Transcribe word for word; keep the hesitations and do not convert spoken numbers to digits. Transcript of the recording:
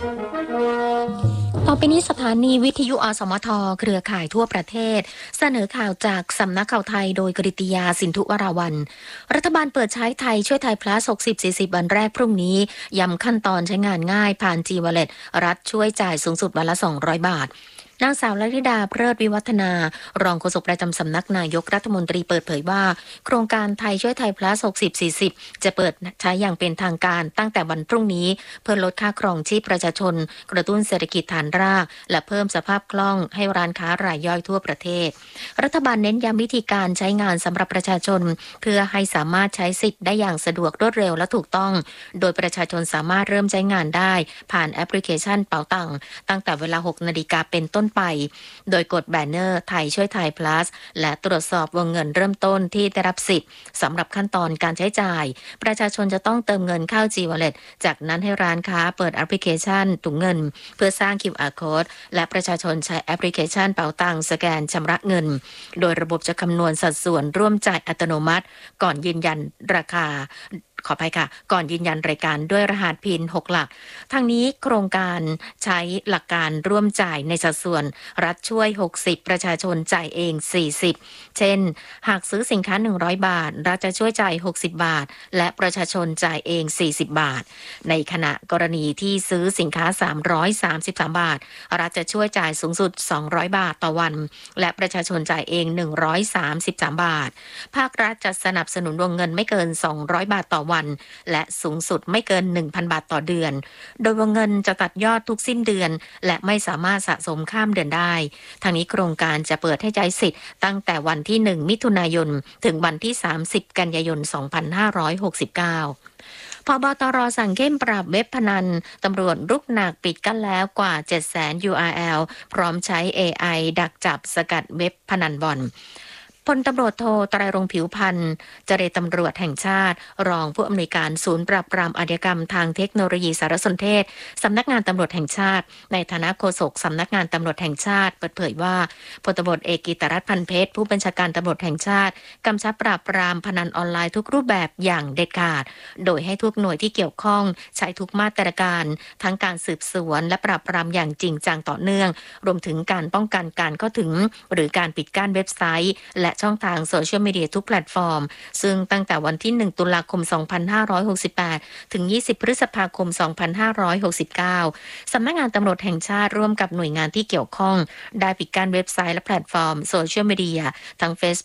ต่อไปนี้สถานีวิทยุอสมทเครือข่ายทั่วประเทศเสนอข่าวจากสำนักข่าวไทยโดยกฤติยาสินธุวราวัลย์รัฐบาลเปิดใช้ไทยช่วยไทย plus หกสิบ สี่สิบ วันแรกพรุ่งนี้ย้ำขั้นตอนใช้งานง่ายผ่าน G-Wallet รัฐช่วยจ่ายสูงสุดวันละสองร้อยบาทนางสาวลลิดาเพลิดวิวัฒนารองโฆษกประจำสำนักนายกรัฐมนตรีเปิดเผยว่าโครงการไทยช่วยไทย plus หกสิบ สี่สิบ จะเปิดใช้อย่างเป็นทางการตั้งแต่วันพรุ่งนี้เพื่อลดค่าครองชีพประชาชนกระตุ้นเศรษฐกิจฐานรากและเพิ่มสภาพคล่องให้ร้านค้ารายย่อยทั่วประเทศรัฐบาลเน้นย้ำวิธีการใช้งานสำหรับประชาชนเพื่อให้สามารถใช้สิทธิ์ได้อย่างสะดวกรวดเร็วและถูกต้องโดยประชาชนสามารถเริ่มใช้งานได้ผ่านแอปพลิเคชันเป๋าตังค์ตั้งแต่เวลา หกนาฬิกาเป็นต้นไปโดยกดแบนเนอร์ไทยช่วยไทย plus และตรวจสอบวงเงินเริ่มต้นที่ได้รับสิทธิ์สำหรับขั้นตอนการใช้จ่ายประชาชนจะต้องเติมเงินเข้า G-Wallet จากนั้นให้ร้านค้าเปิดแอปพลิเคชันถุงเงินเพื่อสร้าง คิว อาร์ Code และประชาชนใช้แอปพลิเคชันเป๋าตังค์สแกนชำระเงินโดยระบบจะคำนวณสัดส่วนร่วมจ่ายอัตโนมัติก่อนยืนยันราคาขออภัยค่ะก่อนยืนยันรายการด้วยรหัสพินหกหลักทางนี้โครงการใช้หลักการร่วมจ่ายในสัดส่วนรัฐช่วยหกสิบประชาชนจ่ายเองสี่สิบเช่นหากซื้อสินค้าหนึ่งร้อยบาทรัฐจะช่วยจ่ายหกสิบบาทและประชาชนจ่ายเองสี่สิบบาทในขณะกรณีที่ซื้อสินค้าสามร้อยสามสิบสามบาทรัฐจะช่วยจ่ายสูงสุดสองร้อยบาทต่อวันและประชาชนจ่ายเองหนึ่งร้อยสามสิบสามบาทภาครัฐจะสนับสนุนวงเงินไม่เกินสองร้อยบาทต่อวันและสูงสุดไม่เกิน หนึ่งพัน บาทต่อเดือนโดยวงเงินจะตัดยอดทุกสิ้นเดือนและไม่สามารถสะสมข้ามเดือนได้ทางนี้โครงการจะเปิดให้ใช้สิทธิ์ตั้งแต่วันที่หนึ่งมิถุนายนถึงวันที่สามสิบกันยายนสองพันห้าร้อยหกสิบเก้าผบ.ตร.สั่งเข้มปราบเว็บพนันตำรวจรุกหนักปิดกั้นแล้วกว่า เจ็ดแสน ยู อาร์ แอล พร้อมใช้ เอ ไอ ดักจับสกัดเว็บพนันบอลพลตำรวจโทไตรรงค์ผิวพรรณเจรตำรวจแห่งชาติรองผู้อำนวยการศูนย์ปราบปรามอาชญากรรมทางเทคโนโลยีสารสนเทศสำนักงานตำรวจแห่งชาติในฐานะโฆษกสำนักงานตำรวจแห่งชาติเปิดเผยว่าพลตำรวจเอกกิตติรัตน์พันเพชรผู้บัญชาการตำรวจแห่งชาติกำชับปราบปรามพนันออนไลน์ทุกรูปแบบอย่างเด็ดขาดโดยให้ทุกหน่วยที่เกี่ยวข้องใช้ทุกมาตรการทั้งการสืบสวนและปราบปรามอย่างจริงจังต่อเนื่องรวมถึงการป้องกันการเข้าถึงหรือการปิดกั้นเว็บไซต์และช่องทางโซเชียลมีเดียทุกแพลตฟอร์มซึ่งตั้งแต่วันที่หนึ่งตุลาคมสองพันห้าร้อยหกสิบแปดถึงยี่สิบพฤษภาคมสองพันห้าร้อยหกสิบเก้าสำนักงานตำรวจแห่งชาติร่วมกับหน่วยงานที่เกี่ยวข้องได้ปิดกั้นเว็บไซต์และแพลตฟอร์มโซเชียลมีเดียทั้ง Facebook